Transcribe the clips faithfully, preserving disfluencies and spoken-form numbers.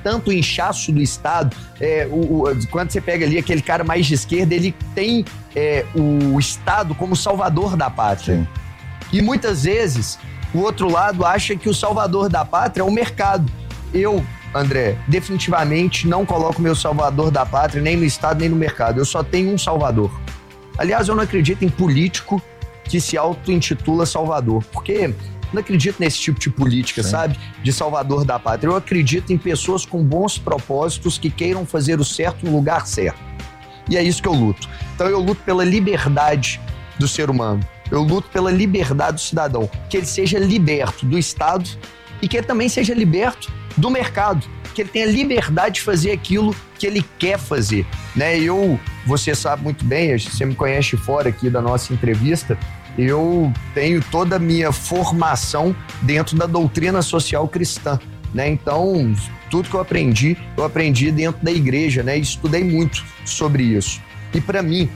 tanto o inchaço do Estado. É, o, o, quando você pega ali aquele cara mais de esquerda, ele tem é, o Estado como salvador da pátria. Sim. E muitas vezes o outro lado acha que o salvador da pátria é o mercado. Eu, André, definitivamente não coloco meu salvador da pátria nem no Estado nem no mercado. Eu só tenho um salvador. Aliás, eu não acredito em político que se auto-intitula salvador, porque não acredito nesse tipo de política, Sim. sabe? De salvador da pátria. Eu acredito em pessoas com bons propósitos que queiram fazer o certo no lugar certo. E é isso que eu luto. Então eu luto pela liberdade do ser humano. Eu luto pela liberdade do cidadão. Que ele seja liberto do Estado e que ele também seja liberto do mercado. Que ele tenha liberdade de fazer aquilo que ele quer fazer, né? Eu, você sabe muito bem, você me conhece fora aqui da nossa entrevista, eu tenho toda a minha formação dentro da doutrina social cristã, né? Então, tudo que eu aprendi, eu aprendi dentro da igreja, né? E estudei muito sobre isso. E para mim,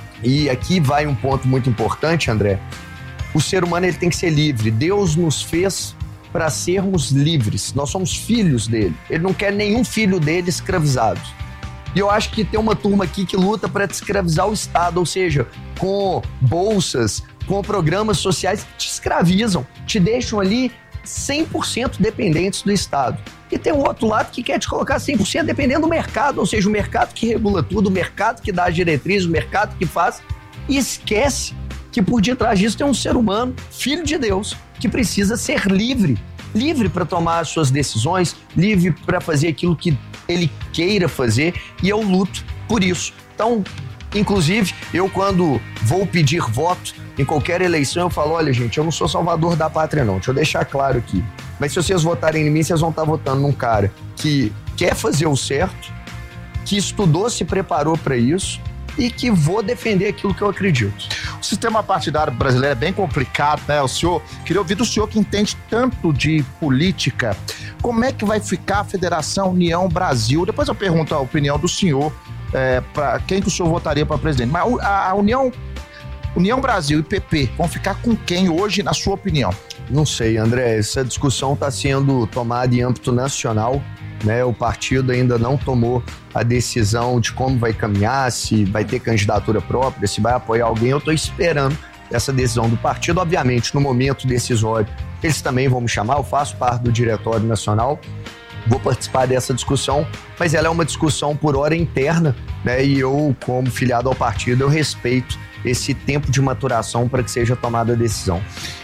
e aqui vai um ponto muito importante, André, o ser humano ele tem que ser livre. Deus nos fez para sermos livres. Nós somos filhos dele. Ele não quer nenhum filho dele escravizado. E eu acho que tem uma turma aqui que luta para escravizar o Estado, ou seja, com bolsas, com programas sociais que te escravizam, te deixam ali cem por cento dependentes do Estado. E tem um outro lado que quer te colocar cem por cento dependendo do mercado, ou seja, o mercado que regula tudo, o mercado que dá as diretrizes, o mercado que faz, e esquece que por detrás disso tem um ser humano, filho de Deus, que precisa ser livre, livre para tomar as suas decisões, livre para fazer aquilo que ele queira fazer, e eu luto por isso. Então, inclusive, eu quando vou pedir voto em qualquer eleição, eu falo, olha gente, eu não sou salvador da pátria não, deixa eu deixar claro aqui, mas se vocês votarem em mim, vocês vão estar votando num cara que quer fazer o certo, que estudou, se preparou para isso, e que vou defender aquilo que eu acredito. O sistema partidário brasileiro é bem complicado, né? O senhor, queria ouvir do senhor que entende tanto de política, como é que vai ficar a Federação União Brasil? Depois eu pergunto a opinião do senhor, é, para quem que o senhor votaria para presidente. Mas a, a União, União Brasil e P P vão ficar com quem hoje, na sua opinião? Não sei, André, essa discussão está sendo tomada em âmbito nacional, né? O partido ainda não tomou a decisão de como vai caminhar, se vai ter candidatura própria, se vai apoiar alguém. Eu estou esperando essa decisão do partido. Obviamente, no momento decisório, eles também vão me chamar, eu faço parte do Diretório Nacional, vou participar dessa discussão, mas ela é uma discussão por hora interna, né? E eu, como filiado ao partido, eu respeito esse tempo de maturação para que seja tomada a decisão.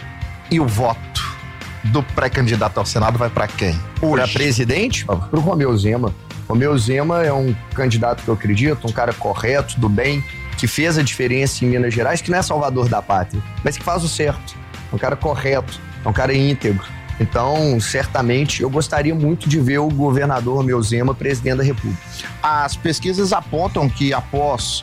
E o voto do pré-candidato ao Senado vai para quem? Para presidente? Para o Romeu Zema. Romeu Zema é um candidato que eu acredito, um cara correto, do bem, que fez a diferença em Minas Gerais, que não é salvador da pátria, mas que faz o certo. É um cara correto, é um cara íntegro. Então, certamente, eu gostaria muito de ver o governador Romeu Zema presidente da República. As pesquisas apontam que após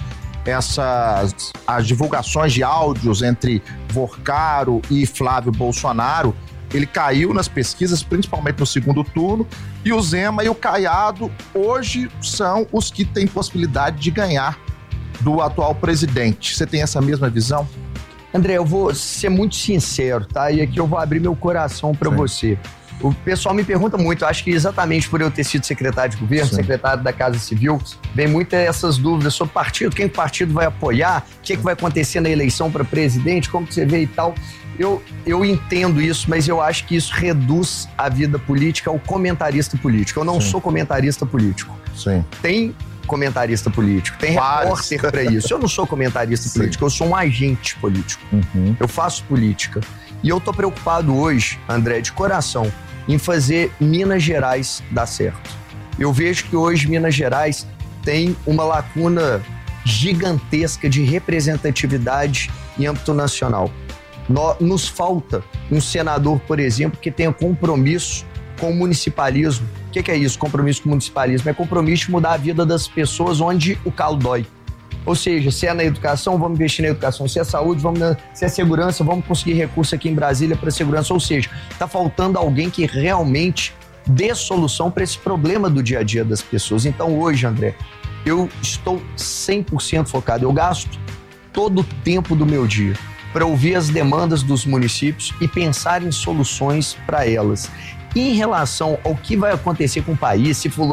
essas as divulgações de áudios entre Vorcaro e Flávio Bolsonaro, ele caiu nas pesquisas, principalmente no segundo turno, e o Zema e o Caiado hoje são os que têm possibilidade de ganhar do atual presidente. Você tem essa mesma visão? André, eu vou ser muito sincero, tá? E aqui eu vou abrir meu coração para você. O pessoal me pergunta muito, acho que exatamente por eu ter sido secretário de governo, Sim. secretário da Casa Civil, vem muitas essas dúvidas sobre partido, quem o partido vai apoiar, o que, é que vai acontecer na eleição para presidente, como que você vê e tal. Eu, eu entendo isso, mas eu acho que isso reduz a vida política ao comentarista político. Eu não Sim. sou comentarista político. Sim. Tem comentarista político, tem Vários. repórter para isso. Eu não sou comentarista Sim. político, eu sou um agente político. Uhum. Eu faço política. E eu tô preocupado hoje, André, de coração, em fazer Minas Gerais dar certo. Eu vejo que hoje Minas Gerais tem uma lacuna gigantesca de representatividade em âmbito nacional. Nos falta um senador, por exemplo, que tenha compromisso com o municipalismo. O que é isso, compromisso com o municipalismo? É compromisso de mudar a vida das pessoas onde o calo dói. Ou seja, se é na educação, vamos investir na educação. Se é saúde, vamos na... se é segurança, vamos conseguir recurso aqui em Brasília para segurança. Ou seja, está faltando alguém que realmente dê solução para esse problema do dia a dia das pessoas. Então hoje, André, eu estou cem por cento focado. Eu gasto todo o tempo do meu dia para ouvir as demandas dos municípios e pensar em soluções para elas. Em relação ao que vai acontecer com o país, se fulano